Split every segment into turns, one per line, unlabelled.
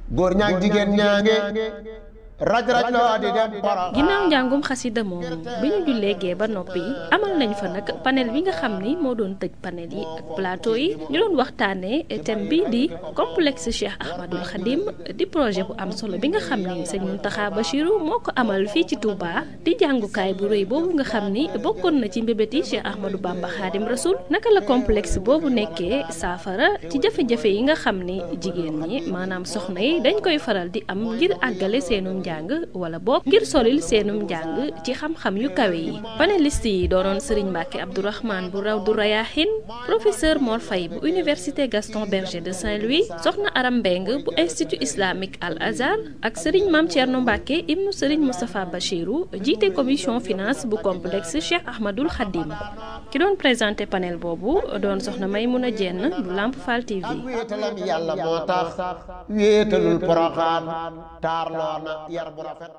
góor ñaag jigéen ñaange raj loo di dem Porokhane.
ginnaaw njàngum xasida moomu bi ñu jullee gee ba noppi amal nañ fa nag panel bi nga xam ni moo doon tëj panel yi ak plateau yi ñu doon waxtaanee thème bi di complexe Cheikh Ahmadul Khadim di projet bu am solo bi nga xam ni sëñ Mountakha Bachirou moo ko amal fii ci Touba di jàngukaay bu rëy boobu nga xam ni bokkoon na ci mbébét yi Cheikh Ahmadou Bamba Khadim Rasoul naka la complexe boobu nekkee saafara ci jafe-jafe yi nga xam ni jigéen ñi maanaam soxna yi dañ koy faral di am ngir àggale seenum njàng wala boog ngir solil seenum njàng ci xam-xam yu kawe yi panéliste yi doonoon Serigne Mbacke Abdourahmane bu Rawdu Rayahin professeur Mor Faye bu université Gaston Berger de Saint-Louis soxna Aram Mbeng bu institut islamique Al Azhar ak Serigne Mame Thierno Mbacke ibnu Serigne Moustapha Bachirou jiite commission finance bu complexe Cheikh Ahmadul Khadim ki doon présenté panel boobu doon soxna Maymouna Dieng bu Lamp Fall TV.
wéetalam yàlla moo tax wéetalul Porokhane taarloo na yar bu rafet.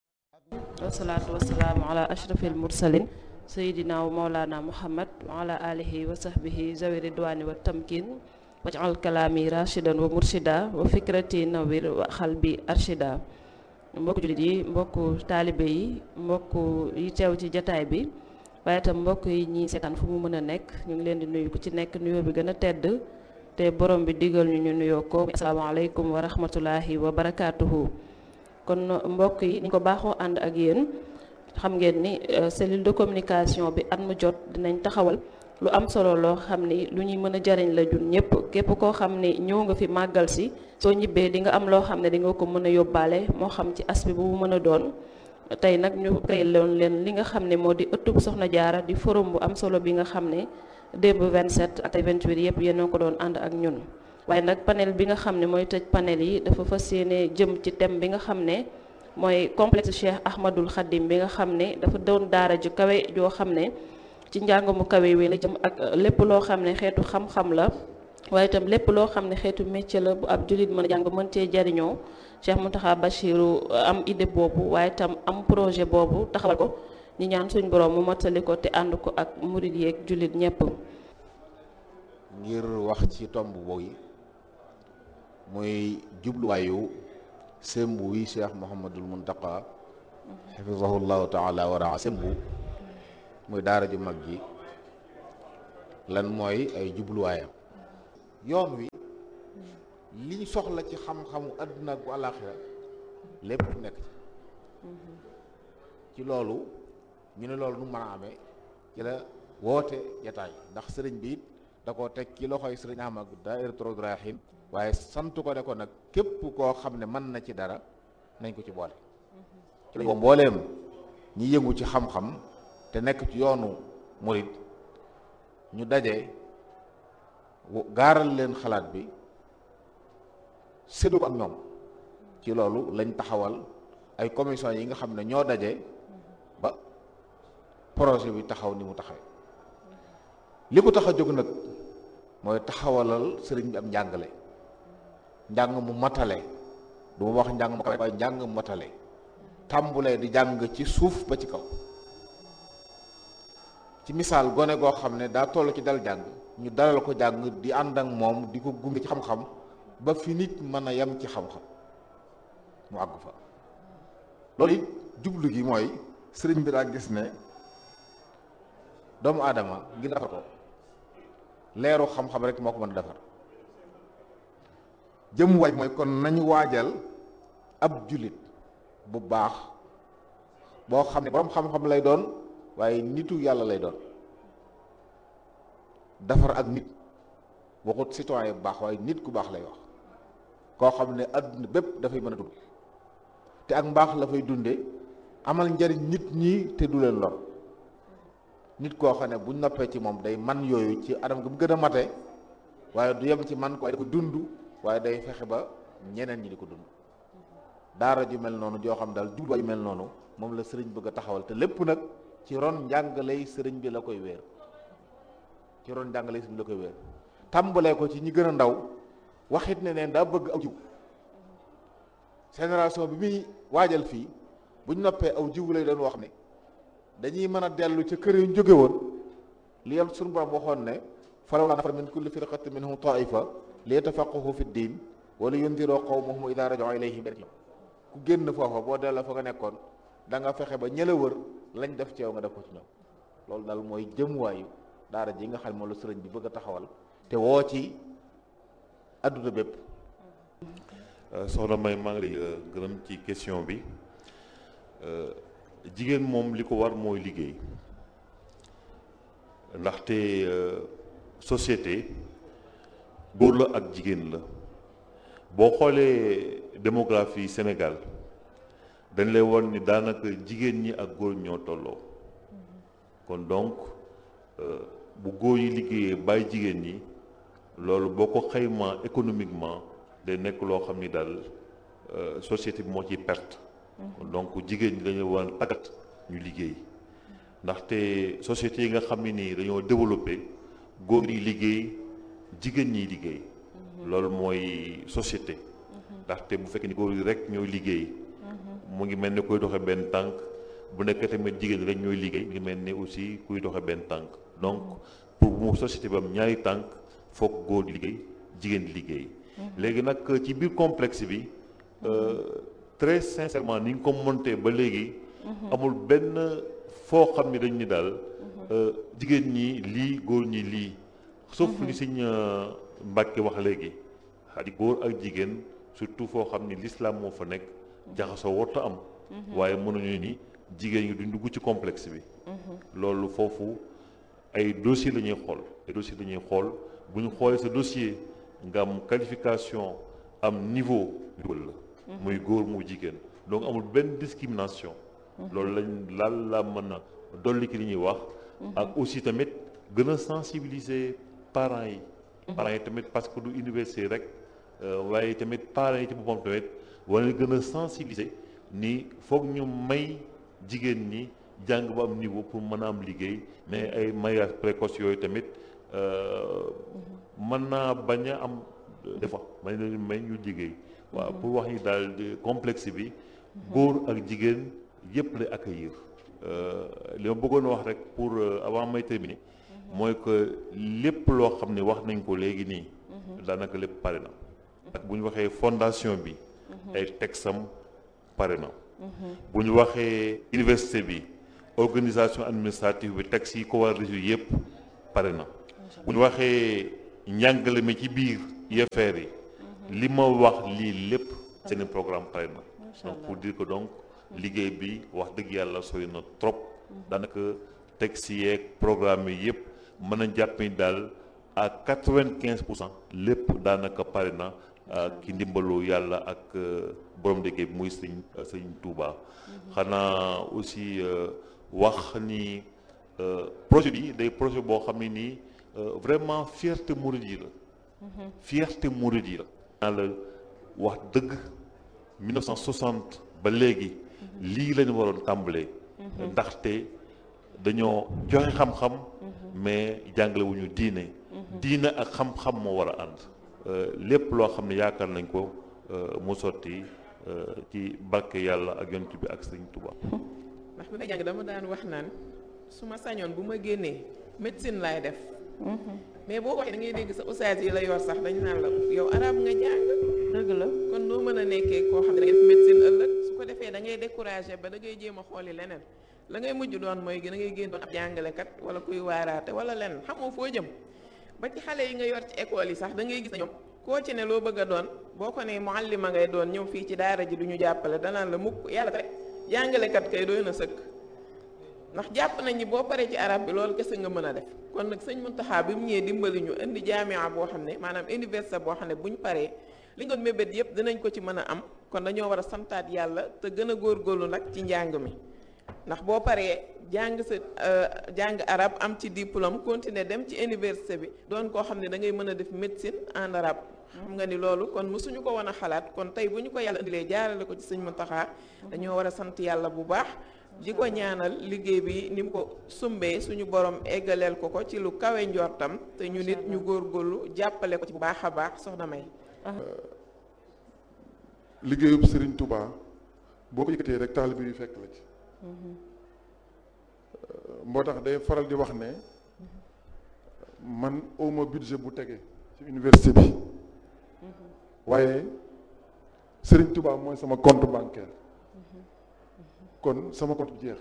wasalaatu wasalaamu ala ashrafil mursalin sayidina wa maulana muhammad wa ala alihi wa sahbihi zawi ridwani wa tamkin waj'al kalaami rashidan wa murshida wa fikrati nawir wa xalbi arshida. mbokku jullit yi mbokku taalibe yi mbokku yi teew ci jataay bi waaye itam mbokk yi ñi seetaan fu mu mën a nekk ñu ngi leen di nuyu ku ci nekk nuyoo bi gën a tedd te borom bi digal ñu nuyoo ko asalaamaaleykum wa rahmatullahi wa barakaatuhu. kon mbokk yi ni ko baaxoo ànd ak yéen xam ngeen ni cellule de communication bi at mu jot dinañ taxawal lu am solo loo xam ni lu ñuy mën a jariñ la jun ñëpp képp koo xam ni ñëw nga fi màggal si soo ñibbee di nga am loo xam ne di nga ko mën a yóbbaale moo xam ci aspect bu mu mën a doon. tey nag ñu créé leen li nga xam ne moo di ëttub Soxna Jaara di forum bu am solo bi nga xam ne démb 27 ak 28 yëpp yéen a ko doon ànd ak ñun. waaye nag panel bi nga xam ne mooy tëj panel yi dafa fas yéene jëm ci thème bi nga xam ne mooy complexe Cheikh Ahmadul Khadim bi nga xam ne dafa doon daara ju kawe joo xam ne ci njàng mu kawe wi la jëm ak lépp loo xam ne xeetu xam-xam la waaye itam lépp loo xam ne xeetu métier la bu ab jullit mën a jàng ba mën cee jariñoo Cheikh Mountakha Bachirou am idée boobu waaye itam am projet boobu taxawal ko ñi ñaan suñ borom mu mottali ko te ànd ko ak murid yeeg jullit ñëpp.
ngir wax ci tomb boobu muy jubluwaayu sembu wi Cheikh Mouhamadul Mountakha xafizahullahu taala wa raa sembu muy daara ju mag ji lan mooy ay jubluwaayam. yoon wi liñ soxla ci xam-xamu àdduna ak bu àllaaxira lépp nekk ci loolu ñu ne loolu nu mën a amee ci la woote jataay ndax sëriñ bi it da koo teg ci loxoy sëriñ Ahmad daayiratu Rawdu Rayaahiin waaye sant ko ne ko nag képp koo xam ne mën na ci dara nañ ko ci boole ci lañ ko mbooleem ñi yëngu ci xam-xam te nekk ci yoonu murid ñu daje gaaral leen xalaat bi séddu ko ak ñoom ci loolu lañ taxawal ay commission yi nga xam ne ñoo daje ba projet bi taxaw ni mu taxawee li ko tax a jóg nag mooy taxawalal sëriñ bi am njàngale njàng mu matale du ma wax njàng mu kawe waaye njàng mu matale tàmbulee di jàng ci suuf ba ci kaw ci misaal gone goo xam ne daa toll ci dal jàng ñu dalal ko jàng di ànd ak moom di ko gunge ci xam-xam ba fi nit mën a yem ci xam-xam mu àgg fa loolu it jublu gi mooy sëriñ bi daa gis ne doomu aadama ngir defar ko leeru xam-xam rek moo ko mën a defar jëm waaj mooy kon nañu waajal ab jullit bu baax boo xam ne boroom xam-xam lay doon waaye nitu yàlla lay doon defar ak nit waxut citoyen bu baax waaye nit ku baax lay wax koo xam ne adduna bépp dafay mën a dund te ak mbaax la fay dunde amal njariñ nit ñi te du leen lor nit koo xam ne buñ noppee ci moom day man yooyu ci anam gi mu gën a mate waaye du yem ci man ko waaye di ko dund waaye day fexe ba ñeneen ñi di ko dund daara ju mel noonu joo xam daal jubluwaay ju mel noonu moom la sëriñ bëgg a taxawal te lépp nag ci ron njàngaley sëriñ bi la koy wéer ci ron njàngaley sëriñ bi la koy wéer tàmbalee ko ci ñi gën a ndaw waxit ne neen daa bëgg aw jiw génération bi muy waajal fii buñ noppee aw jiw lay doon wax ne dañuy mën a dellu ca kër yu ñu jóge woon li yam suñu borom waxoon ne falawlaa nafara min kulli firqatin minhum taifa li yatafaqqahu fi ddin wala yundiroo qawmahum idaa raja'uu ilayhim ku génn foofa boo delloo fa nga nekkoon da nga fexe ba ñëla wër lañ def ci yow nga def ko ci ñoom. loolu daal mooy jëmuwaayu daara ji nga xam ne moom la sëriñ bi bëgg a taxawal te woo ci adduna bépp.
soxna May maa ngi lay gërëm ci question bi. jigéen moom li ko war mooy liggéey ndaxte société góor la ak jigéen la boo xoolee démographie Sénégal dañ lay won ni daanaka jigéen ñi ak góor ñoo tolloo kon donc bu góor yi liggéeyee bàyyi jigéen ñi loolu boo ko xaymaa économiquement day nekk loo xam ni daal société bi moo ciy perte. donc jigéen ñi dañu war a tàggat ñu liggéey ndaxte sociétés yi nga xam ne nii dañoo développé góor yi liggéey jigéen ñi liggéey loolu mooy société ndaxte bu fekkee ni góor yi rek ñooy liggéey mu ngi mel ni kuy doxe benn tànk bu nekkee tamit jigéen ñi rek ñooy liggéey mu ngi mel ni aussi kuy doxe benn tànk donc pour mu société bi am ñaari tànk foog góor di liggéey jigéen di liggéey léegi nag ci biir complexe bi très sincèrement ni nga ko monté ba léegi amul benn foo xam ni dañ ni daal jigéen ñi lii góor ñi lii sauf li Sëñ Mbàkke wax léegi xadi góor ak jigéen surtout foo xam ni l'islam moo fa nekk jaxasoo warta am waaye mënuñu ni jigéen ñi duñ dugg ci complexe bi loolu foofu ay dossier la ñuy xool ay dossier la ñuy xool bu ñu xoolee sa dossier nga am qualification am niveau dugal la muy góor mu jigéen donc amul benn discrimination loolu laal la mën a dolli ki li ñuy wax ak aussi tamit gën a sensibiliser parents yi tamit parce que du université rek waaye tamit parents yi ci boppam tamit wala gën a sensibiliser ni foog ñu may jigéen ñi jàng ba am niveau pour mën a am liggéey mais ay mariage précoce yooyu tamit mën naa bañ a am des fois may ñu liggéey waaw pour wax ni daal complexe bi góor ak jigéen yëpp lay accueillir li ma bëggoon wax rek pour avant may terminer mooy que lépp loo xam ne wax nañ ko léegi nii daanaka lépp pare na ak bu ñu waxee fondation bi ay texam pare na bu ñu waxee université bi organisation administrative bi texte yi ko war a résoudre yëpp pare na bu ñu waxee njàngale mi ci biir UFR yi li ma wax lii lépp seen programme pare na donc pour dire que donc liggéey bi wax dëgg yàlla sori na trop daanaka texte yeeg programme yi yëpp mën a jàpp ni daal à 95% lépp daanaka pare na ki ndimbalu yàlla ak borom liggéey bi muy sëñ Touba. xanaa aussi wax ni projet bi day projet boo xam ne nii vraiment fierté mouride yi la fierté mouride yi la la wax dëgg 1960 ba léegi lii lañu waroon tàmbalee ndaxte dañoo joxe xam-xam mais jàngale wu ñu diine ak xam-xam moo war a ànd lépp loo xam ne yaakaar nañ ko mu sotti ci barke yàlla ak yonent bi ak Sëriñ Tuubaa.
ndax bu may jàng dama daan wax naan su ma sañoon bu ma génnee médecine laay def mais boo waxee da ngay dégg sa ustaas yi la yor sax dañu naan la yow arab nga jàng dëgg la kon noo mën a nekkee koo xam ne da ngay def médecine ëllëg su ko defee da ngay découragé ba da ngay jéem a xooli leneen la ngay mujj doon mooy da ngay génn doon ab jàngalekat wala kuy waaraate wala leneen xamoo foo jëm ba ci xale yi nga yor ci école yi sax da ngay gis na ñoom koo ci ne loo bëgg a doon boo ko ne muallima ngay doon ñëw fii ci daara ji du ñu jàppale danaan la mukk yàlla tere jàngalekat kay doy na sëkk ndax jàpp nañ ni boo paree ci arab bi loolu kese nga mën a def kon nag sëñ Muntaxa bi mu ñëwee dimbali ñu indi jaamia boo xam ne maanaam université boo xam ne bu ñu paree li nga doon mébét yëpp dinañ ko ci mën a am kon dañoo war a santaat yàlla te gën a góorgóorlu nag ci njàng mi ndax boo paree jàng sa jàng arab am ci diplôme continuer dem ci université bi doon koo xam ne da ngay mën a def médecine en arabe xam nga ni loolu kon mësuñu ko woon a xalaat kon tey bu ñu ko yàlla indilee jaarale ko ci sëñ Muntaxa dañoo war a sant yàlla bu baax di ko ñaanal liggéey bi ni mu ko sumbee suñu borom eggaleel ko ci lu kawe njortam te ñu nit ñu góorgóorlu jàppale ko ci bu baax a baax soxna May.
liggéeyub Serigne Touba boo ko yëkkatee rek taalibe yu fekk la ci. moo tax day faral di wax ne man awma budget bu tege ci université bi waaye Serigne Touba mooy sama compte bancaire kon sama compte jeex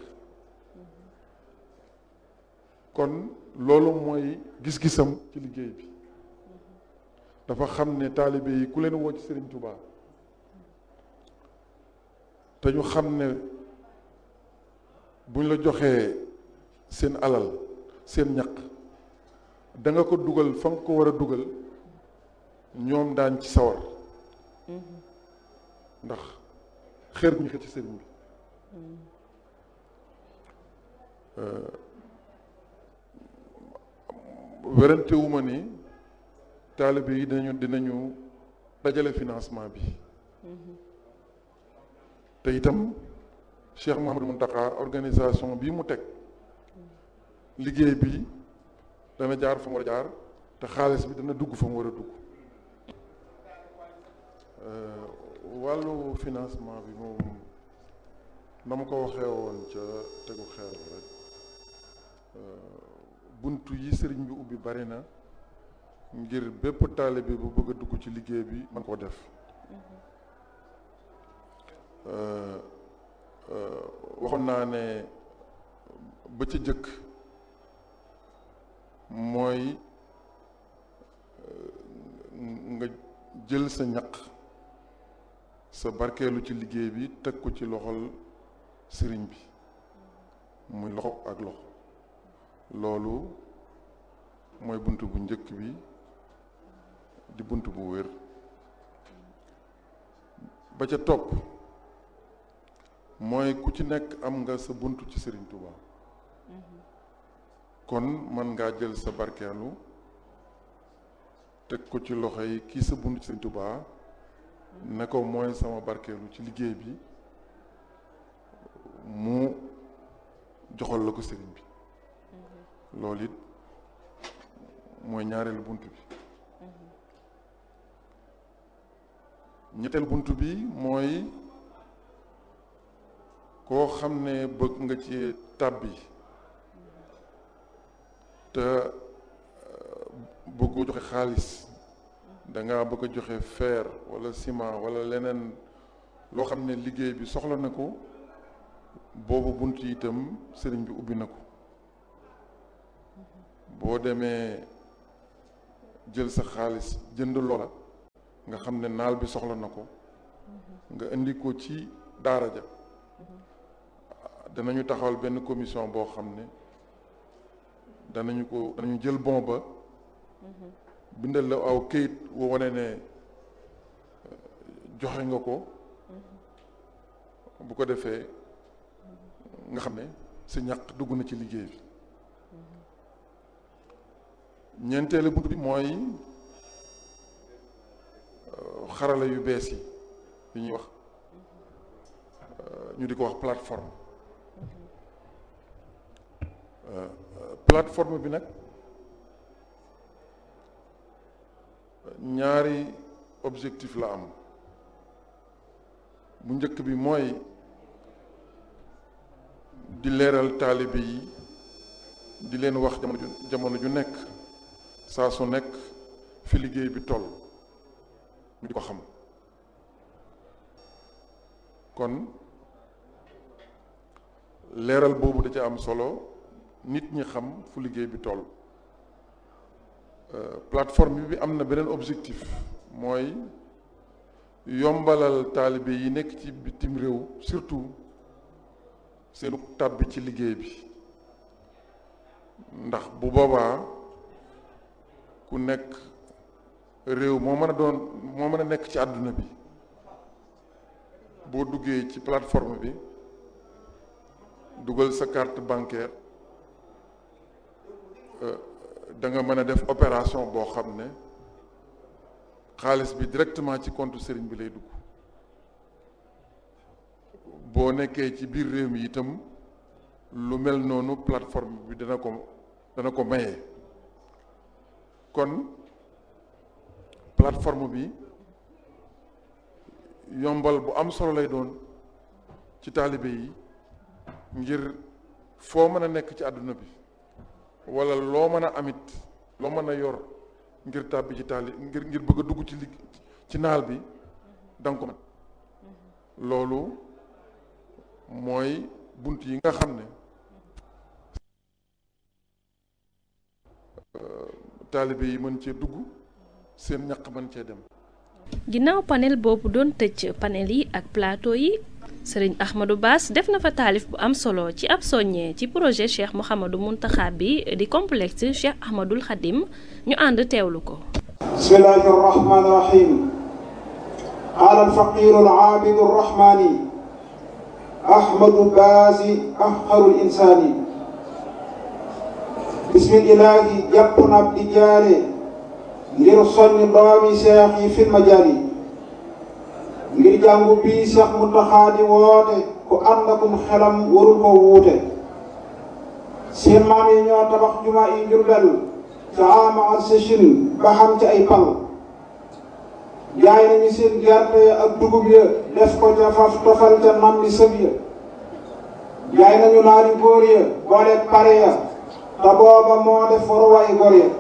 kon loolu mooy gis-gisam ci liggéey bi dafa xam ne taalibe yi ku leen woo ci Serigne Touba te ñu xam ne buñ la joxee seen alal seen ñaq da nga ko dugal fa nga ko war a dugal ñoom daan ci sawar ndax xeer bu ñu xet ci sëriñ bi werantewuma ni taalibe yi dinañu dajale financement bi te itam Cheikh Mouhamadou Mountakha organisation bii mu teg liggéey bi dana jaar fa mu war a jaar te xaalis bi dana dugg fa mu war a dugg wàllu financement bi moom na ma ko waxee woon ca tegu xeer rek buntu yi sëriñ bi ubbi bari na ngir bépp taalibe bu bëgg a dugg ci liggéey bi man koo def waxoon naa ne ba ca jëkk mooy nga jël sa ñaq sa barkeelu ci liggéey bi teg ko ci loxol sëriñ bi muy loxo ak loxo loolu mooy bunt bu njëkk bi di bunt bu wér ba ca topp mooy ku ci nekk am nga sa bunt ci Sëriñ Tuuba kon man ngaa jël sa barkeelu teg ko ci loxo yi kii sa bunt ci Sëriñ Tuuba ne ko mooy sama barkeelu ci liggéey bi mu joxal la ko sëriñ bi loolu it mooy ñaareelu bunt bi ñetteel bunt bi mooy koo xam ne bëgg nga ci tàbbi te bëgg joxe xaalis danga bëgg a joxe fer wala ciment wala leneen loo xam ne liggéey bi soxla na ko boobu bunt yi itam sëriñ bi ubbi na ko boo demee jël sa xaalis jënd loola nga xam ne naal bi soxla na ko nga indi ko ci daara ja danañu taxawal benn commission boo xam ne danañu jël bon ba bindal la aw këyit woo wane ne joxe nga ko bu ko defee nga xam ne sa ñaq dugg na ci liggéey bi ñeenteelu bunt bi mooy xarala yu bees yi ñuy wax ñu di ko wax plateforme plateforme bi nag ñaari objectif la am bu njëkk bi mooy di leeral taalibe yi di leen wax jamono ju nekk saa su nekk fi liggéey bi toll ñu di ko xam kon leeral boobu da ca am solo nit ñi xam fu liggéey bi toll plateforme bi am na beneen objectif mooy yombalal taalibe yi nekk ci bitim réew surtout seenu tàbbi ci liggéey bi ndax bu boobaa ku nekk réew moo mën a nekk ci àdduna bi boo duggee ci plateforme bi dugal sa carte bancaire da nga mën a def opération boo xam ne xaalis bi directement ci compte sëriñ bi lay dugg boo nekkee ci biir réew mi itam lu mel noonu plateforme bi dana ko maye kon plateforme bi yombal bu am solo lay doon ci taalibe yi ngir foo mën a nekk ci àdduna bi wala loo mën a amit loo mën a yor ngir tàbbi ci ngir bëgg a dugg ci naal bi danga ko man loolu mooy bunt yi nga xam ne taalibe yi mën cee dugg seen ñaq mën cee dem.
ginnaaw panel boobu doon tëj panel yi ak plateau yi sëriñ Ahmadou Bass def na fa taalif bu am solo ci ab soññee ci projet Cheikh Mouhamadou Mountakha bi di complexe Cheikh Ahmadoul Khadim ñu ànd teewlu ko.
bismillahi rahmani rahim qaala alfaqiru alaabidu arrahmani Ahmadou Bass afqarul insaani bismillahi jàpp na ab di jaare ngir soññ doomi seex yi fil majaali ngir jàngu bii Seex Muntaxa di woote ku ànd akum xelam warul ko wuute seen maam yi ñoo tabax jumaa yi Jurbel ca ama ak sëchin ba xam ci ay pal jaay nañu seen gerte ak dugub ya def ko ca faf tofal ca nam bi sëb ya jaay nañu naari góor ya boole pare ya te booba moo def waruwaay góor ya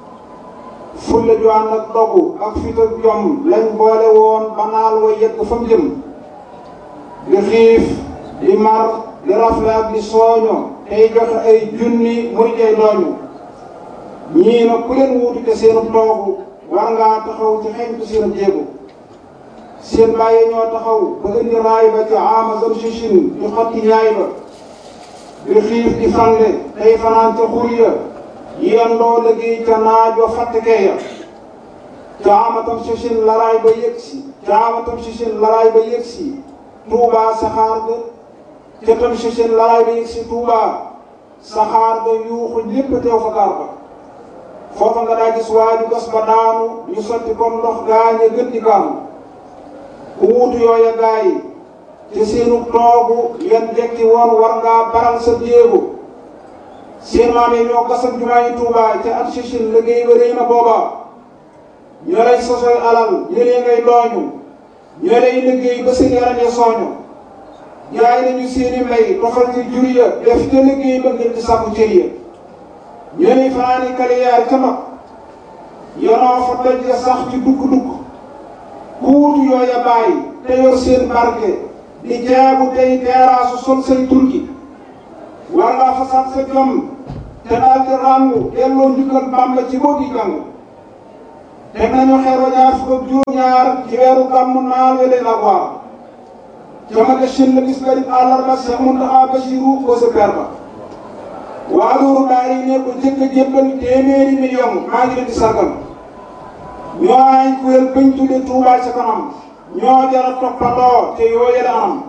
fulla ju ànd ak dogu ak fit ak jom lañ boole woon ba naal wa yegg fa mu jëm di xiif di mar di rafle ak di sooño tey joxe ay junni muy tey dooñu ñii na ku leen wuutu te seenu toogu war ngaa taxaw ci xeñtu seen jéego seen bàyyi ñoo taxaw ba indi raay ba ci ama zam sichin di xotti ñaay ba di xiif di fande tey fanaan ca xur ya yendoo liggéey ca naajoo fàttekee ya caamatam sichin laraay ba yëgsi caamatam sichin laraay ba yëgsi Tuubaa saxaar ga ca tam sichin laraay ba yëgsi Tuubaa saxaar ga yuuxu ñépp teew fa gaar ba foofa nga daa gis waaju gas ba daanu ñu sotti comme ndox gaañe gën di gaanu ku wuutu yooya gaay te seenu toogu yan jekki woon war ngaa baral sa jéego seen maam yi ñoo gasal jumaa yi Tuubaa ca at sichin liggéey ba rëy na booba ñoo lay sosoy alal ñëlee ngay dooñu ñoo lay liggéey ba seen yaram ya sooñu jaay nañu seeni mbay tofal ci jur ya def ca liggéey ba ngir di sàkku cër ya ñoo lay fanaani kaliyaar ca mag yonoo fa doj ya sax ci dugg-dugg ku wutu yooya bàyyi te yor seen barke di jaabu tey teeraasu sol say turki war ngaa fasaat sa jom te daal di ràngu delloo njukkal Bàmba ci boo di jàng teg nañu xeer wa ñaar fukk ak juróom-ñaar ci weeru gàmmu naal weleen ak waar jamage shin la bis garib àllarba Seex Muntaxa Basiru ko sa per ba waa loolu daari ne ko jëkk a jébbal téeméeri million maa ngi leen di sargal ñoo ay kuréel bañ tudde Tuubaa ca kanam ñoo jara toppandoo te yooye la anam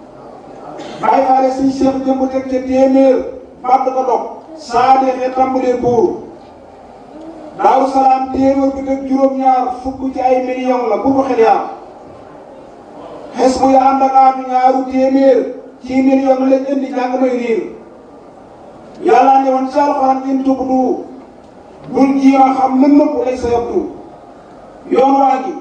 bàyyi faale suñ Seex jëmb teg ca téeméer badd ko dog saa deexee tàmbalee buur Daaru Salaam téeméer bi teg juróom-ñaar fukk ci ay million la bu ko xel yaar xes bu ya ànd ak aatu ñaaru téeméer ci million lañ indi jàng may riir yàlla ne woon ci alxuraan in tubdu bul jiima xam lën nëpp lay sa yabdu yoon waa gi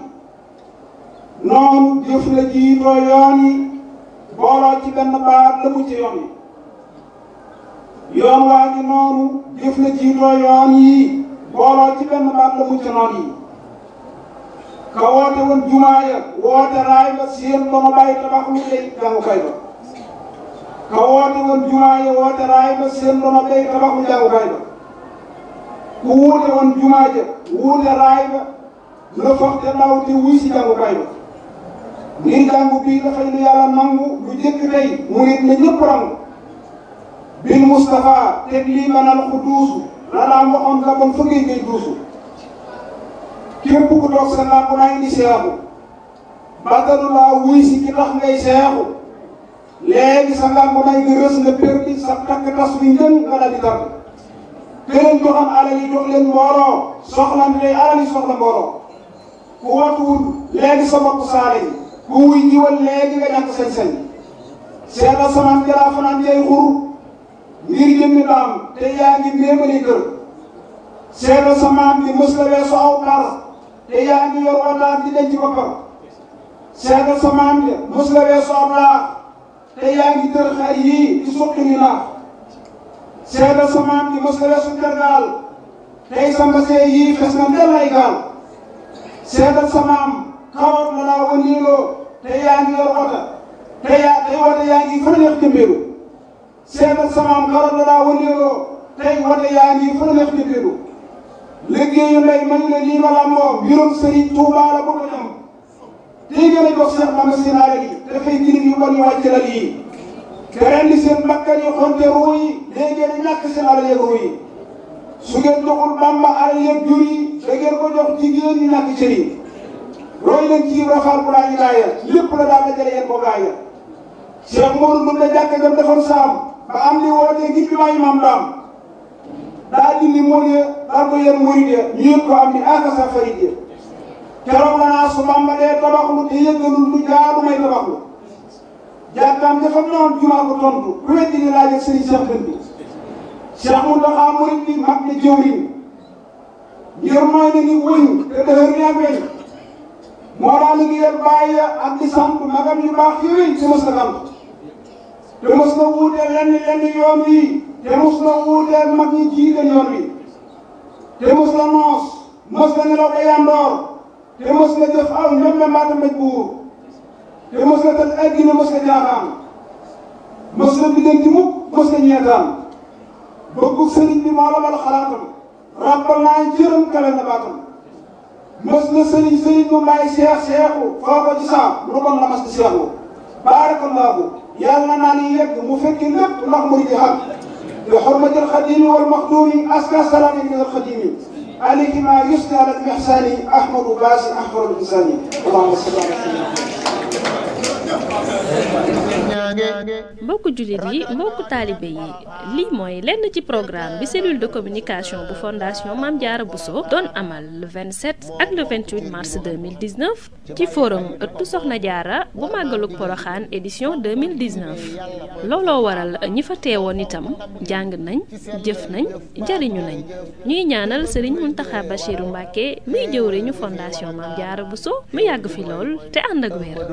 noonu jëf la jiitoo yoon yi booloo ci benn baat la mu ci yoon yi yoon waa gi noonu jëf la jiitoo yoon yi booloo ci benn baat la mu ci noon yi ka woote woon jumaa ya woote raay ba seen ba ma bàyyi tabax lu lay jàngukaay ba ka woote woon jumaa ya woote raay ba seen ba ma bàyyi tabax lu jàngukaay ba ku wuute woon jumaa ja wuute raay ba la foog te ndaw te wuy si jàngukaay ba ngir jàngu bii dafay lu yàlla nangu lu jëkk tey murit na ñëpp rangu bil Mustafa teg lii banal ku duusu la daan waxoon nga bon fa ngay duusu képp ku toog sa làmp naa indi seexu bàttalu laa wuy si ki tax ngay seexu léegi sa làmp naa nga rës nga perdi sa takk tas bi njën nga dal di tàgg këleen joxam alal yi jox leen mbooloo soxlan tey alal yi soxla mbooloo ku watuwul léegi sa bopp saale yi ku wuy jiwal léegi nga ñàkk sañ-sañ seetal samaan jalaa fanaan jay xur ngir jëmmi daam te yaa ngi méemali kër seetal samaan bi mës la weesu aw par te yaa ngi yor wataat di denc boppam seetal samaan bi mës la weesu aw laax te yaa ngi tër xar yii di suqi ni naax seetal samaan bi mës la weesu tergaal tey sa mbasee yii fes na ndel ay gaal seetal samaam karoot la daa wëndeeloo te yaa ngi yor wota tey wota yaa ngi fa neex jëmbeelu seetal samaam karoot la daa wëndeeloo tey wota yaa ngi fa neex jëmbeelu liggéeyu ndey mañu ne lii ma làmboo mbirum Sëriñ Tuubaa la bu ko ñam tey gën a jox Seex Bamba seen alal yi dafay jirim yu bon yu wàcc lal yi te rendi seen bakkan yi xonte ruu yi léegi ngeen ñàkk seen alal yeeg ruu yi su ngeen joxul Bamba alal yeeg jur yi da ngeen ko jox jigéen ñi ñàkk cër yi roy leen ci rafaal bu laa ñu gaaya lépp la daal dajale yéen ko gaaya Cheikh Modou Ndoum la jàkka jam defoon saam ba am li wootee ngir bi maayi maam daam daa dindi mool ya daal ko yéen murid ya ñu yëg ko am ni akasa farid ya keroog la naa su Bamba dee tabaxlu te yëgalul lu jaadu may tabaxlu jàkkaam dafa noon jumaa ko tontu ku weddi ni laaj ak sëriñ Cheikh Dënd Cheikh Mountakha murid bi mag na jëwriñ ngir mooy na ni wëñ te dëhër ni ak weñ moo daa liggéeyal bàyyi ak di sant magam yu baax yooyu te mos na sant te mos na wuuteel lenn yoon wi te mos na wuuteel mag ñi jiite yoon wi te mos na noos mos na nelaw day yandoor te mos na jëf aw ñoom mbaata mbéj buur te mos na tal addina mos na jaaxaan mos na biddanti mukk mos na ñeetaan bëggu sëriñ bi moo la bal xalaatam rappal naa jërëm kawe na baatam mos na sëriñ mu may seexu foo ko ci saam lu bon la mas di seexu baarakallaahu yàlla naa ni yegg mu fekki lépp ndax mu di xam bi xurmatil xadimi wal maxduumi aska salaami min al xadimi alayhi ma yusni ala al ihsani ahmadu baasi ahmadu insani allahumma salli ala
mbokku jullit yi mbokku taalibe yi lii mooy lenn ci programme bi cellule de communication bu fondation Mame Diarra Bousso doon amal le 27 ak le 28 mars 2019 ci forum ëttu Soxna Diarra bu màggalug Poroxaan édition 2019 looloo waral ñi fa teewoon itam jàng nañ jëf nañ jariñu nañ ñuy ñaanal Serigne Mountakha Bachirou Mbacké muy jëwriñu fondation Mame Diarra Bousso mu yàgg fi lool te ànd ak wér.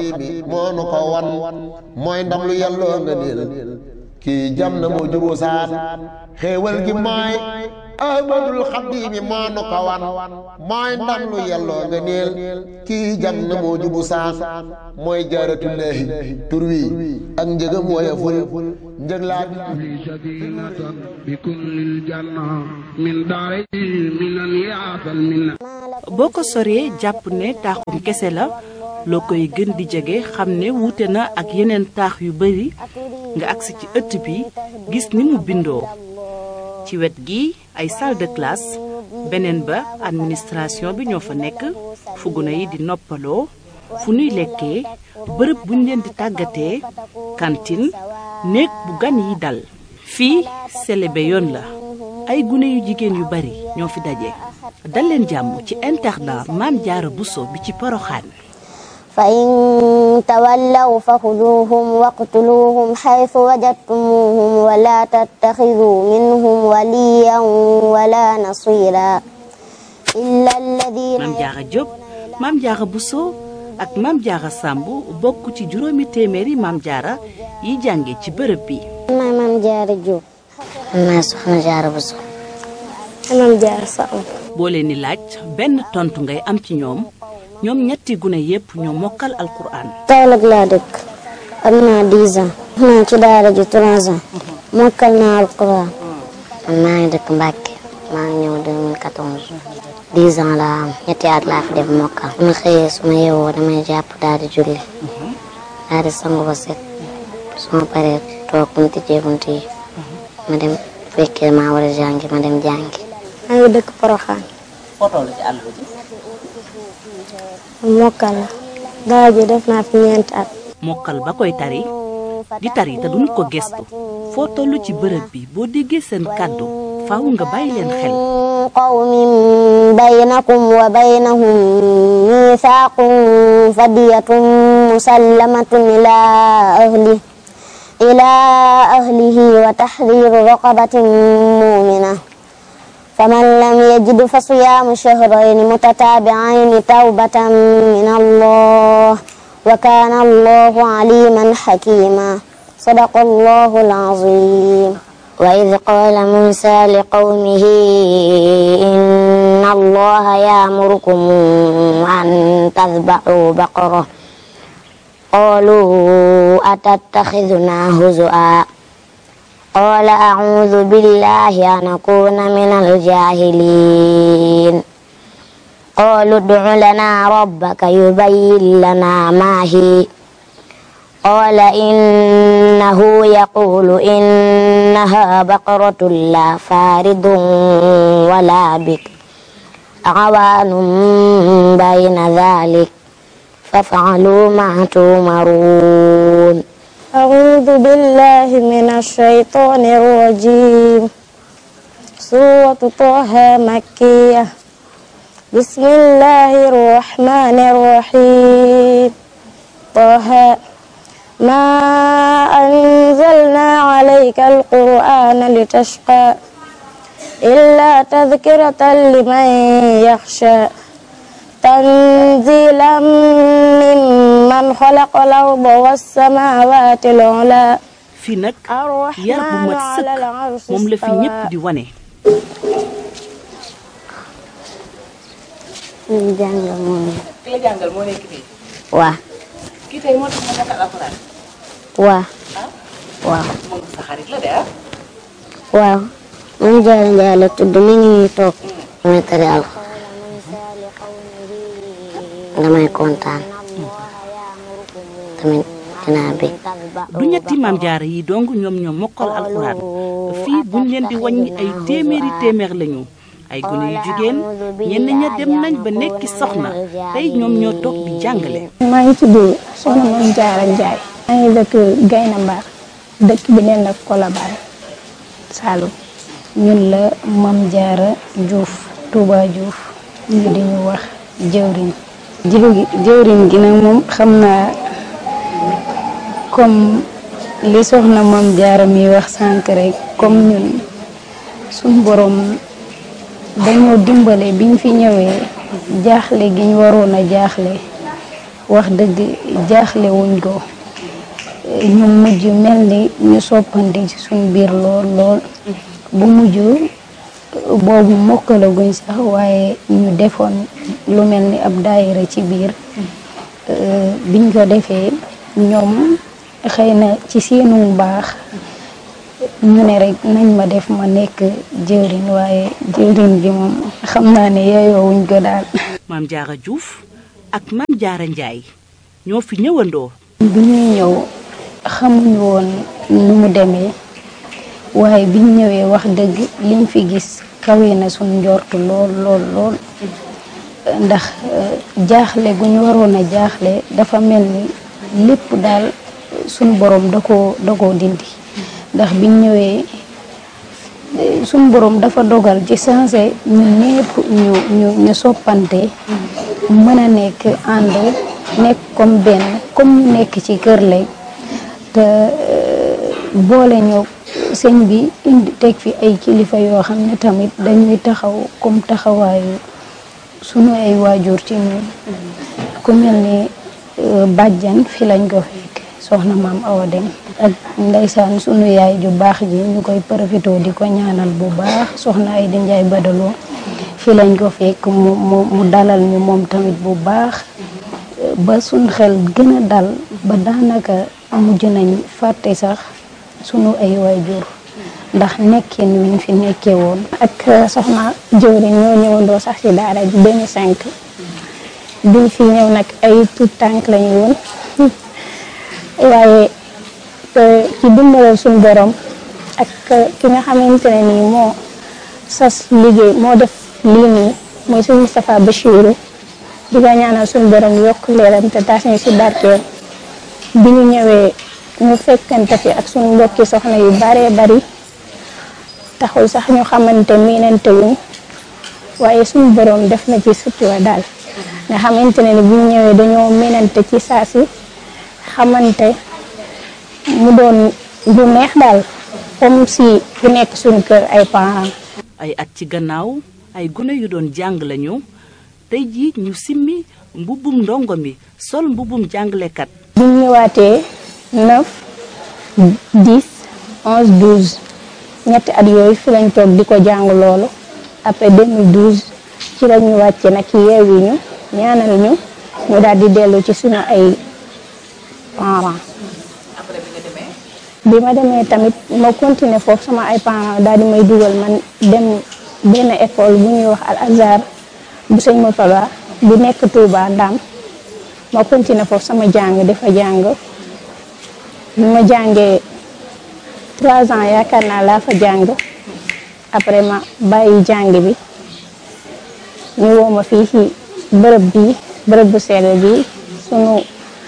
mooy ndam lu yàlloo nga niil kii jam na moo jubu saan xéewal gi mooy ahmadul xadimi moo nu ko wan mooy ndam lu yàlloo nga niil kii jam na moo jubu saan mooy jaaratullaahi tur wi ak njëgam wooye ful njëg laa
bi kullil janna min daari minan yaatal minna
boo ko soree jàpp ne taaxum kese la loo koy gën di jege xam ne wuute na ak yeneen taax yu bari nga agsi ci ëtt bi gis ni mu bindoo ci wet gi ay salle de classe beneen ba administration bi ñoo fa nekk fu gune yi di noppaloo fu nuy lekkee bërëb buñ leen di tàggatee cantine néeg bu gan yi dal fii selebe yoon la ay gune yu jigéen yu bari ñoo fi daje dal leen jàmm ci internat Mame Diarra Bousso bi ci Poroxaan
فإن تولوا فخذوهم واقتلوهم حيث وجدتموهم ولا تتخذوا منهم وليا ولا نصيرا إلا الذين
Mame Diarra Diop Mame Diarra Bousso ak Mame Diarra Samb bokk ci juróomi téeméeri Mame Diarra yi jànge ci bërëb bi.
maay Mame Diarra Diop. maay Soxna Diarra Bousso. Mame Diarra Samb. boo
leen di laaj benn tontu ngay am ci ñoom ñetti gune yépp ñoo mokkal alquran.
Kaolack laa dëkk am naa 10 ans. maa ci daara ji 3 ans. mokkal naa alquran. maa ngi dëkk Mbacke maa ngi ñëw 2014. 10 ans laa am ñetti at laa fi def mokkal. su ma xëyee su ma yeewoo damay jàpp daal di julli. daal di sangu ba set. su ma paree toog bu ñu tijjee bunt yi. ma dem fekkee maa war a jàngi ma dem jàngi. maa ngi dëkk Porokhane.
foo toll ci àll bi.
mokkal la daara ji def naa fi 4 at.
mokkal ba koy tari di tari te duñu ko gestu foo toll ci bërëb bi boo déggee seen kàddu faaw nga bàyyi leen xel.
qawmin baynakum wa baynahum miisaaqun fadiyatun musallamatun ilaa ahlihi wa tahriiru raqabatin mu'mina فمن لم يجد فصيام شهرين متتابعين توبة من الله وكان الله عليما حكيما صدق الله العظيم وإذ قال موسى لقومه إن الله يأمركم أن تذبحوا بقرة قالوا أتتخذنا هزؤا قال أعوذ بالله أن أكون من الجاهلين قالوا ادع لنا ربك يبين لنا ما هي قال إنه يقول إنها بقرة لا فارض ولا بكر عوان بين ذلك فافعلوا ما تؤمرون أعوذ بالله من الشيطان الرجيم سورة طه مكية بسم الله الرحمن الرحيم طه ما أنزلنا عليك القرآن لتشقى إلا تذكرة لمن يخشى تنزيلا ممن خلق الأرض والسماوات العلى
fii nag yar bu mat sëkk moom la fi ñëpp di wane.
jàngal moo nekk.
ki la jàngal moo nekk fii.
waaw.
kii tey moo tax ma mokkal alxuraan.
waaw. waaw.
moom sa xarit la de ah.
waaw. man Jaara Njaay la tudd mi ngi nii toog. damay tari alxuraan. damay kontaan. tamit dinaa bég.
du ñetti maam jaara yi dong ñoom ñoo mokkal alxuraan fii buñ leen di wàññi ay téeméer lañu ay gone yu jigéen ñenn ña dem nañ ba nekki soxna tey ñoom ñoo toog di jàngale.
maa ngi tudd soxna Maam Jaara Njaay. maa ngi dëkk Gayna Mbar dëkk bi neen la Colobane Saloum. ñun la Maam Jaara Juuf Touba Juuf ñu di ñu wax jëwriñ. jëwriñ gi nag moom xam naa comme li soxna Maam Jaara mi wax sànq rek comme ñun suñ borom dañoo dimbale biñ fi ñëwee jaaxle gi ñu waroon a jaaxle wax dëgg jaaxle wuñ ko ñu mujj mel ni ñu soppandi ci suñ biir lool bu mujj boobu mokkalaguñ sax waaye ñu defoon lu mel ni ab daayira ci biir biñ ko defee ñoom xëy na ci seenu baax ñu ne rek nañ ma def ma nekk jëwriñ waaye jëwriñ bi moom xam naa ne yeyoowuñ ko daal.
Maam Jaara Juuf ak Maam Jaara Njaay ñoo fi ñëwandoo.
bi ñuy ñëw xamuñu woon nu mu demee waaye biñ ñëwee wax dëgg liñ fi gis kawe na suñ njortu lool ndax jaaxle gu ñu waroon a jaaxle dafa mel ni lépp daal suñ borom da koo dindi ndax biñ ñëwee suñ borom dafa dogal ci sensé ñun ñëpp ñu soppante mën a nekk ànd nekk comme benn comme ñu nekk ci kër lay te boole ñoo sëñ bi indi teg fi ay kilifa yoo xam ne tamit dañuy taxaw comme taxawaayu sunu ay waajur ci ñun ku mel ni bàjjan fi lañ ko fekk soxna Maam Awa Dem ak ndeysaan sunu yaay ju baax ji ñu koy profité di ko ñaanal bu baax soxna ay di Njaay Badaloo fi lañ ko fekk mu dalal ñu moom tamit bu baax ba suñ xel gën a dal ba daanaka mujj nañ fàtte sax sunu ay waajur ndax nekkin wiñ fi nekkee woon. ak soxna jëwriñ ñoo ñëwandoo sax ci daara ji 2005 biñ fi ñëw nag ay tout tànk lañu woon waaye ci dimbalal suñu borom ak ki nga xamante ne nii moo sas liggéey moo def lii nii mooy suñu Moustapha Bachirou di ko ñaanal suñu borom yokk leeram te taas ñu ci barkeel bi ñu ñëwee ñu fekkante fi ak suñu mbokki soxna yu baree bari taxul sax ñu xamante miinante wuñ waaye suñu borom def na ci sutura daal nga xamante ne ni bu ñu ñëwee dañoo miinante ci saa si xamante mu doon du neex daal comme si ku nekk suñu kër ay parents.
ay at ci gannaaw ay gune yu doon jàng lañu tey jii ñu simmi mbubbum ndongo mi sol mbubbum jàngalekat.
bu ñu ñëwaatee 9 10 11 12 ñetti at yooyu fi lañ toog di ko jàng loolu après 2012 ci la ñu wàcce nag yeewi ñu ñaanal ñu daal di dellu ci suñu ay parents. bi ma demee tamit ma continuer foofu sama ay parents daal di may dugal man dem benn école bu ñuy wax Al Azhar bu sëñ Moutalla bu nekk Touba Ndam ma continuer foofu sama jàng dafa jàng bi ma jàngee 3 ans yaakaar naa laa fa jàng après ma bàyyi jàng bi ñu woo ma fii ci bërëb bu sell bi sunu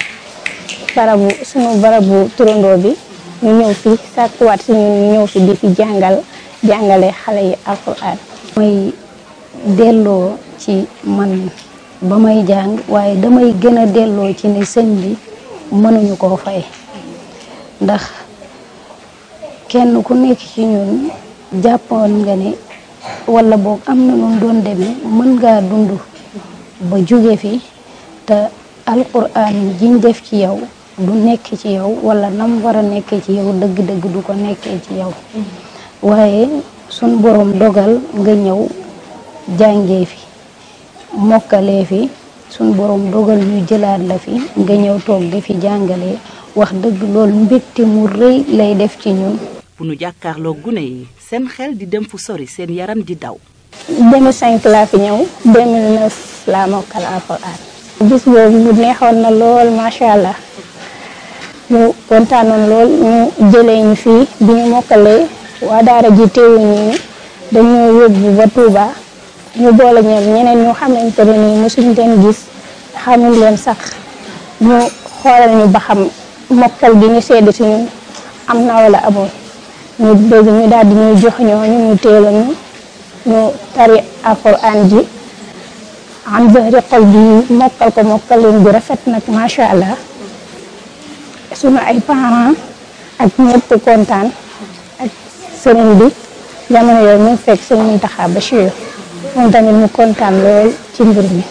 barabu turandoo bi ñu ñëw fi sàkkuwaat si ñun ñu ñëw fi di fi jàngale xale yi alxuraan. mooy delloo ci man ba may jàng waaye damay gën a delloo ci ne sëñ bi mënuñu koo fay ndax kenn ku nekk ci ñun jàppoon nga ne wala boog am na nun doon demee mën ngaa dund ba jóge fi te alxuraan jiñ def ci yow du nekk ci yow wala nam war a nekkee ci yow dëgg-dëgg du ko nekkee ci yow waaye suñ borom dogal nga ñëw jàngee fi mokkalee fi suñ borom dogal ñu jëlaat la fi nga ñëw toog di fi jàngalee wax dëgg loolu mbégte mu rëy lay def ci ñun.
bu nu jàkkaarloo gune yi seen xel di dem fu sori seen yaram di daw.
2005 laa fi ñëw 2009 laa mokkal alxuraan. bis boobu mu neexoon na lool macha allah. ñu kontaanoon lool ñu jëlee ñu fii bi ñu mokkalee waa daara ji teewuñu ni dañoo yóbbu ba Touba ñu boole ñeneen ñu xamante ne nii mosuñ leen gis xamuñ leen sax ñu xoolal ñu ba xam mokkal gi ñu sedd si ñun am na wala amul ñu bëgg ñu daal di ñuy jox ñu teel ñu tari alxuraan ji am zahri xol bi mokkal ko mokkalin bu rafet nag macha allah. sunu ay parents ak ñëpp kontaan ak sëriñ bi jamono yooyu mu fekk sëñ Mountakha Bachir moom tamit mu kontaan lool ci mbir mi.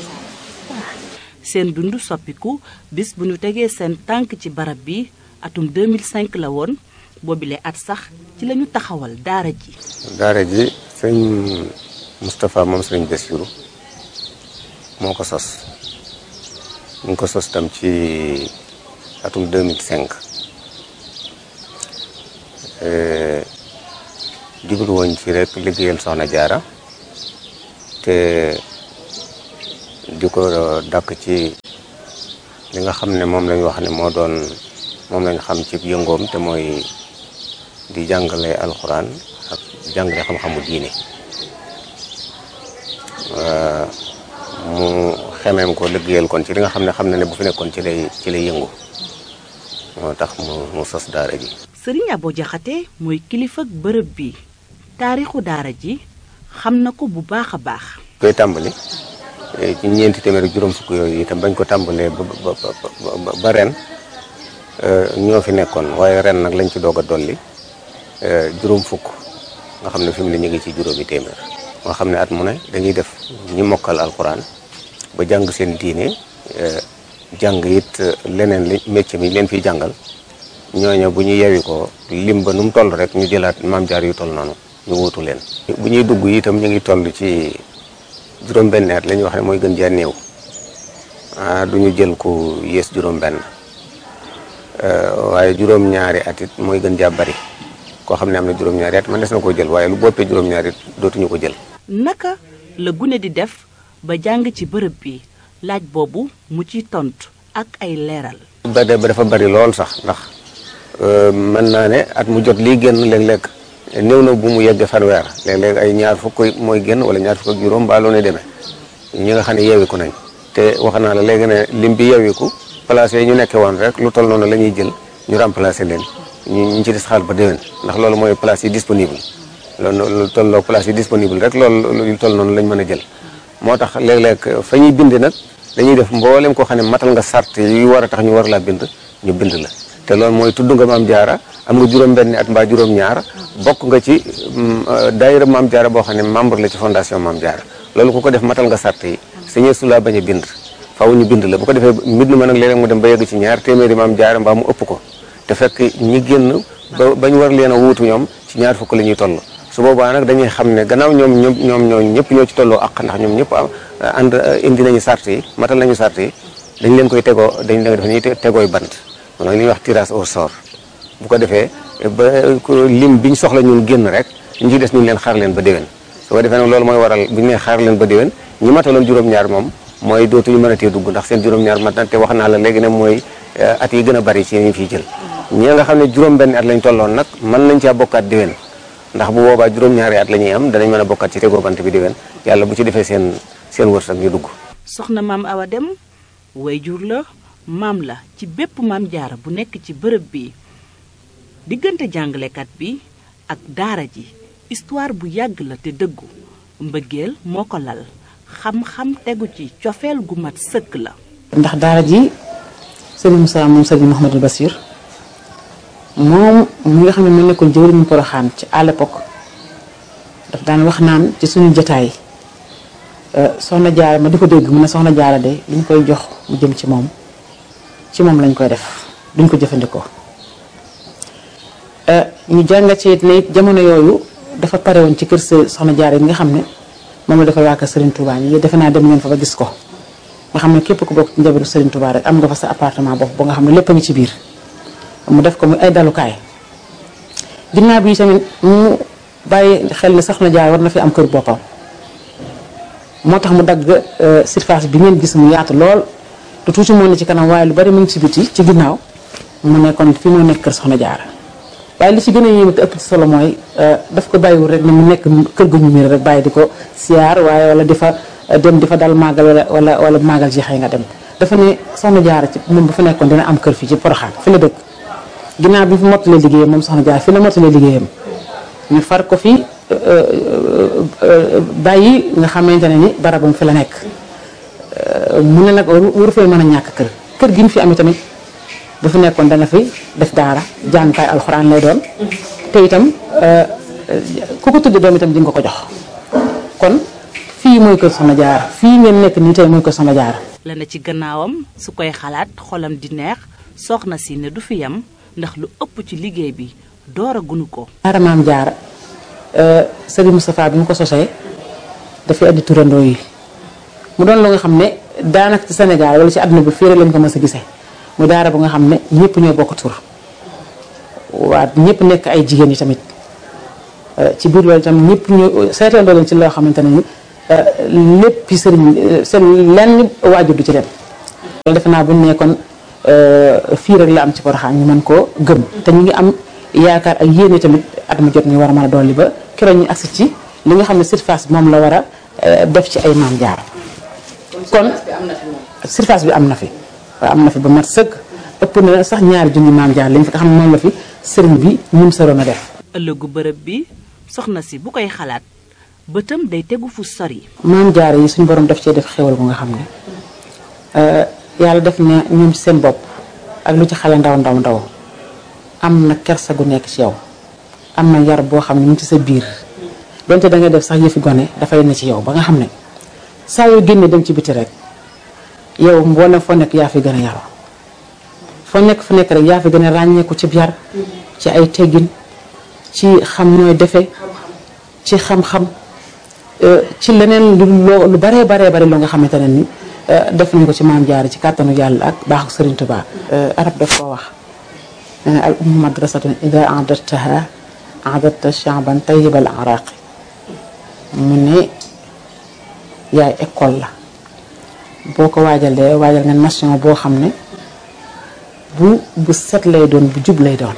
seen dund soppiku bis bu ñu tegee seen tànk ci barab bi atum 2005 la woon boobile at sax ci la ñu taxawal daara ji.
daara ji sëñ Moustapha moom sëriñ Bassirou moo ko sos ñu ngi ko sos tam ci atum 2005 jublu woon ci rek liggéeyal Soxna Jaara te di ko dàkk ci li nga xam ne moom lañ wax ne moom lañ xam ci yëngoom te mooy di jàngale alxuraan ak jàngale xam-xamu diine mu xemeem ko liggéeyal kon ci li nga xam ne bu fi nekkoon ci lay yëngu moo tax mu sos daara ji.
Sëriñ Abo Jaxate mooy kilifa ak bërëb bi taarixu daara ji xam na ko bu baax a baax.
koy tàmbali ci 400 juróom fukk yooyu itam bañ ko tàmbalee ba ren ñoo fi nekkoon waaye ren nag lañ ci doog a dolli juróom fukk nga xam ne fi mu ne ñu ngi ci juróomi téeméer. nga xam ne at mu ne dañuy def ñi mokkal alxuraan ba jàng seen diine jàng it leneen métier mi leen fiy jàngal ñooñu bu ñu yewi ko lim ba nu mu toll rek ñu jëlaat maam jaar yu toll noonu ñu wuutu leen. bu ñuy dugg itam ñu ngi toll ci juróom-benn at la ñuy wax ne mooy gën jaa néew du ñu jël ku yées juróom-benn waaye juróom-ñaari at it mooy gën jaa bari koo xam ne am na juróom-ñaari at man des na koo jël waaye lu boppee juróom-ñaari it dootuñu ko jël.
naka la gune di def ba jàng ci bërëb bi laaj boobu mu ci tontu ak ay leeral.
ba dafa bari lool sax ndax mën naa ne at mu jot lii génn léeg-léeg néew na bu mu yegg fanweer léeg-léeg ay ñaar fukk mooy génn wala ñaar fukk ak juróom mbaa loo ne demee ñi nga xam ne yeewiku nañ te wax naa la léegi ne lim bi yeewiku place yi ñu nekkee woon rek lu toll noonu la ñuy jël ñu remplacer leen ñu ci des xaal ba déwén ndax loolu mooy place yi disponible loolu lu tolloo place yi disponible rek loolu lu toll noonu lañ mën a jël moo tax léeg-léeg fa ñuy bind nag dañuy def mboolem koo xam ne matal nga sart yu war a tax ñu war laa bind ñu bind la te loolu mooy tudd nga maam jaara am nga juróom-benn at mbaa juróom-ñaar bokk nga ci daayira maam jaara boo xam ne membre la ci fondation maam jaara loolu ku ko def matal nga sart yi sañee su laa bañ a bind faaw ñu bind la bu ko defee mbind ma nag léeg-léeg mu dem ba yegg ci 2 téeméeri maam jaara mbaa mu ëpp ko te fekk ñi génn ba ñu war leen a wuutu ñoom ci ci ñaar fukk la ñuy toll su boobaa nag dañuy xam ne gannaaw ñoom ñëpp ñoo ci tolloo ak ndax ñoom ñëpp ànd indi nañu sart yi matal nañu sart yi dañ leen koy dañ leen def ni tegooy bant moom li ñuy wax tirage au sort bu ko defee ba lim biñ soxla ñun génn rek ñu ci des ñu leen xaar leen ba déwén su ko defee nag loolu mooy waral bu ñu nee xaar leen ba déwén ñi mataloon juróom-ñaar moom mooy dootuñu mën a tee dugg ndax seen juróom-ñaar mat na te wax naa la léegi ne mooy at yi gën a bari ci ñu fiy jël ñi nga xam ne juróom-benn at lañ tolloon nag mën nañ caa bokkaat déwén ndax bu boobaa juróom-ñaari at la ñuy am danañ mën a bokkaat ci tegoo bant bi déwén yàlla bu ci defee seen wërsëg ñu dugg.
soxna maam Awa Dem wayjur la maam la ci bépp maam jaara bu nekk ci bërëb bi diggante jàngalekat bi ak daara ji histoire bu yàgg la te dëggu mbëggeel moo ko lal xam-xam tegu ci cofeel gu mat sëkk la.
ndax daara ji Serigne Moussa moom Serigne Mouhamadou Bassir moom mi nga xam ne moo nekkoon jëwriñu Poroxaan ci à l'époque daf daan wax naan ci suñu jotaay soxna jaara ma di ko dégg mu ne soxna jaara de liñ koy jox mu jëm ci moom lañ koy def duñ ko jëfandikoo ñu jàngat ci ne jamono yooyu dafa pare woon ci kër soxna jaara yi nga xam ne moom la dafa waa kër Serigne Touba yi defe naa dem ngeen fa ba gis ko nga xam ne képp ku bokk ci njabootu Serigne Touba rek am nga fa sa appartement bopp ba nga xam ne lépp a ngi ci biir mu def ko muy ay dalukaay ginnaaw bi tamit mu bàyyi xel ne soxna jaara war na fi am kër boppam moo tax mu dagg surface bi ngeen gis mu yaatu lool te tuuti moo ne ci kanam waaye lu bari mu ngi ci biti ci ginnaaw mu nekkoon fi moo nekk kër soxna jaara waaye li ci gën a yéeme te ëpp ci solo mooy daf ko bàyyiwul rek ne mu nekk kër gu ñu miir rek bàyyi di ko siyaar waaye wala di fa dem di fa dal màggal wala màggal jeexee nga dem dafa ne soxna jaara ci moom bu fa nekkoon dina am kër fii ci Poroxaan fi la dëkk ginnaaw bi fi mottalee liggéeyam moom soxna jaara fi la mottalee liggéeyam ñu far ko fi bàyyi nga xamante ne ni barabam fi la nekk mu ne nag waru fee mën a ñàkk kër gi ñu fi amee tamit bu fi nekkoon dana fi def daara jàngukaay alxuraan lay doon te itam ku ko tudde doom itam di nga ko jox kon fii mooy kër soxna jaara fii ngeen nekk nii tey mooy kër soxna jaara
la na ci gannaawam su koy xalaat xolam di neex soxna si ne du fi yam ndax lu ëpp ci liggéey bi door a gunu ko
daara maam jaara Serigne Moustapha bi mu ko sosee dafay andi turandoo yi mu doon lu nga xam ne daanaka ci Sénégal wala ci àdduna bi fii rek lañ ko mës a gisee mu daara bu nga xam ne ñëpp ñoo bokk tur waa ñëpp nekk ay jigéen yi tamit ci biir loolu itam ñëpp ñu seetandoo leen ci loo xamante ne ni lépp sëriñ seen lenn waajur du ci dem loolu defe naa bu ñu nekkoon fii rek la am ci Porokhane ñu mën koo gëm te ñu ngi am yaakaar ak yéene tamit at mu jot ñu war a mën a dolli ba keroog ñu agsi ci li nga xam ne surface moom la war a def ci ay maam jaar kon surface bi am na fi waaw am na fi ba mat sëkk ëpp na sax ñaari junni maam jaar lañ fi nga xam ne moom la fi sëriñ bi ñum saroon a def
ëllëgu bërëb bi soxna si bu koy xalaat bëtam day tegu fu sori
maam jaar yi suñu borom def cee def xéwal bu nga xam ne yàlla def na ñoom ci seen bopp ak lu ci xale ndaw am na kersa gu nekk ci yow am na yar boo xam ne mu ngi ci sa biir donte da nga def sax yëfi gone dafay ne ci yow ba nga xam ne saa yoo génne dem ci biti rek yow mboolem foo nekk yaa fi gën a yaroo foo nekk fu nekk rek yaa fi gën a ràññeeku ci yar ci ay teggin ci xam nooy defe ci xam-xam ci leneen lu baree loo nga xamante ne ni def nañ ko ci maam Jaara ci kàttanu yàlla ak baaxu Sëriñ Tuubaa arab daf koo wax al ummu madrasatun ida a'dadtaha a'dadta sha'ban tayyibal araqi mu ne yaay école la boo ko waajalee waajal nga nation boo xam ne bu set lay doon bu jub lay doon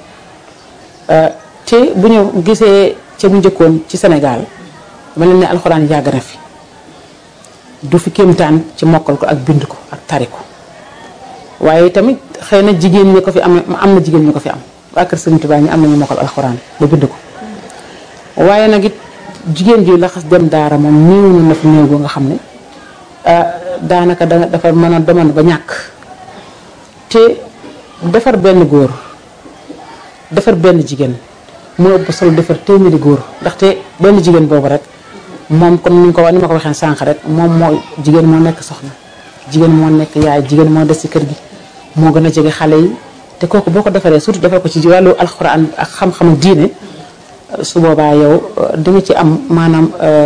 te bu ñu gisee ca bu njëkkoon ci Sénégal dama leen ne alxuraan yàgg na fi du fi kéemtaan ci mokkal ko ak bind ko ak tari ko waaye tamit xëy na jigéen ñi ko fi am na jigéen ñi ko fi am waa kër Sëriñ Tuubaa ñi am nañu mokkal alxuraan ba bind ko waaye nag it jigéen ji la xas dem daara moom néew na fi néew boo nga xam ne daanaka dafa mën a demoon ba ñàkk te defar benn góor defar benn jigéen moo ëpp solo defar téeméeri góor ndaxte benn jigéen boobu rek moom comme ni ma ko waxee sànq rek moom moo jigéen moo nekk soxna jigéen moo nekk yaay jigéen moo des ci kër gi moo gën a jege xale yi te kooku boo ko defaree surtout defar ko ci wàllu alxuraan ak xam-xamu diine su boobaa yow di nga ci am maanaam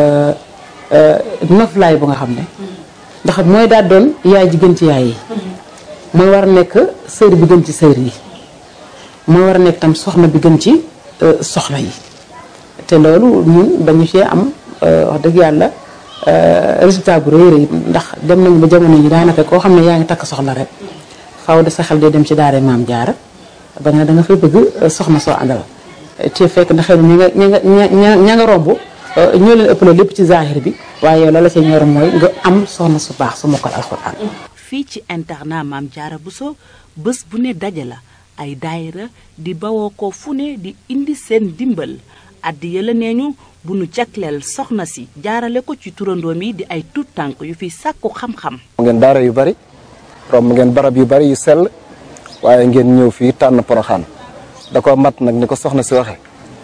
noflaay bu nga xam ne ndax mooy daal doon yaay ji gën ci yaay yi mooy war a nekk sër bi gën ci sër yi mooy war a nekk tam soxna bi gën ci soxna yi te loolu ñun dañu cee am wax dëgg yàlla résultat bu rëy rëy ndax dem nañu ba jamono yi daanaka koo xam ne yaa ngi takk soxna rek xaw da sa xel day dem ci daara Maam Jaara ba nga da nga fay bëgg soxna soo àndal te fekk na xëy na ña nga romb ñoo leen ëppale lépp ci zahir bi waaye yow la la ca ñor mooy nga am soxna su baax su mokkal alxuraan.
fii ci internat Maam Jaara Bousso bés bu ne daje la ay daayira di bawoo ko fu ne di indi seen dimbal addi yëla nee ñu bu nu jagleel soxna si jaarale ko ci turandoom yi di ay tuut tànk yu fi sàkku xam-xam.
ngeen daara yu bari romb ngeen barab yu bari yu sell waaye ngeen ñëw fii tànn Poroxaan da ko mat nag ni ko soxna si waxe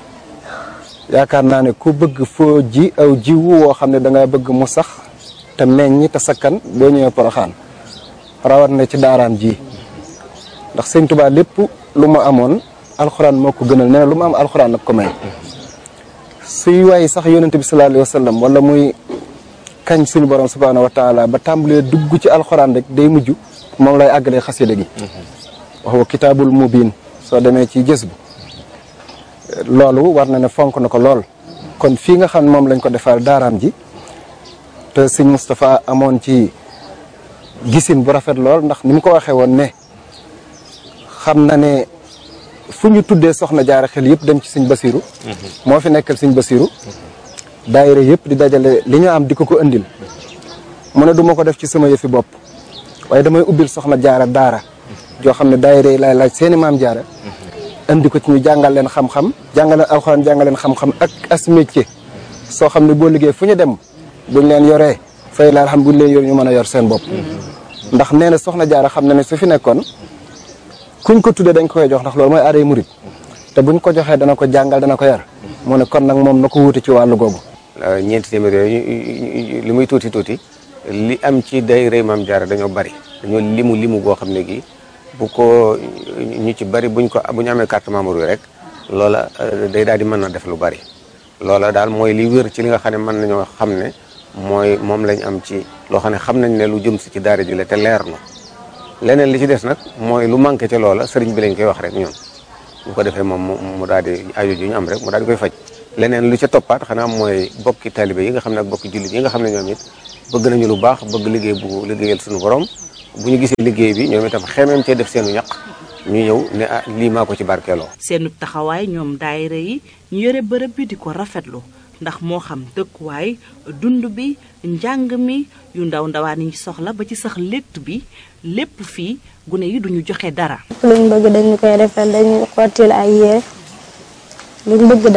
yaakaar naa ne ku bëgg foo ji aw jiwu woo xam ne danga bëgg mu sax te meññ te sakkan boo ñëwee Poroxaan rawat na ci daaraam ji ndax sëñ Tuubaa lépp lu ma amoon alxuraan moo ko gënal nee na lu ma am alxuraan nag ko may suy waaye sax yonente bi sallallahu alayhi wa sallam wala muy kañ suñu borom subhaanahu wa taala ba tàmbalee dugg ci alxuraan rek day mujj moom lay àggalee xasida gi wax wa kitaabul mubiin soo demee ci gës bu loolu war na ne fonk na ko lool kon fii nga xam ne moom lañ ko defal daaraam ji te sëñ Moustapha amoon ci gisin bu rafet lool ndax ni mu ko waxee woon ne xam na ne fu ñu tuddee soxna jaara xel yëpp dem ci sëñ Basiru moo fi nekkal sëñ Basiru daayira yëpp di dajale li ñu am di ko ko indil mu ne du ma ko def ci sama yëfi bopp waaye damay ubbil soxna jaara daara joo xam ne daayira yi laay laaj seeni maam jaara indi ko ci ñu jàngal leen xam-xam jàngal leen alxuraan jàngal leen xam-xam ak as métier soo xam ne boo liggéey fu ñu dem buñ leen yoree fay laal xam buñ leen yor ñu mën a yor seen bopp ndax nee na soxna jaara xam na ne su fi nekkoon kuñ ko tuddee dañ ko koy jox ndax loolu mooy aaday murit te buñ ko joxee dana ko jàngal dana ko yar mu ne kon nag moom na ko wuute ci wàllu googu.
ñeenti téeméer yooyu li muy tuuti tuuti li am ci daayira Maam Jaara dañoo bari dañoo limu goo xam ne gi bu ko ñu ci bari bu ñu amee carte membre yi rek loola day daal di mën na def lu bari loola daal mooy li wér ci li nga xam ne mën nañoo xam ne mooy moom lañ am ci loo xam ne xam nañ ne lu jëm si ci daara ji la te leer na leneen li ci des nag mooy lu manqué ca loola sëriñ bi lañ koy wax rek ñun bu ko defee moom mu daal di aju ju ñu am rek mu daal di koy faj leneen lu ca toppaat xanaa mooy bokki taalibe yi nga xam ne ak bokki jullit yi nga xam ne ñoom it bëgg nañu lu baax bëgg liggéey bu liggéeyal suñu borom bu ñu gisee liggéey bi ñoom itam xemeem cee def seenu ñaq ñu ñëw ne ah lii maa ko ci barkeeloo.
seenu taxawaay ñoom daayira yi ñu yore bërëb bi di ko rafetlu ndax moo xam dëkkuwaay dund bi njàng mi yu ndaw ndawaan yi soxla ba ci sax létt bi lépp fii gune yi duñu joxe dara.
luñ bëgg dañu koy defal dañuy xottil ay yére luñ bëgg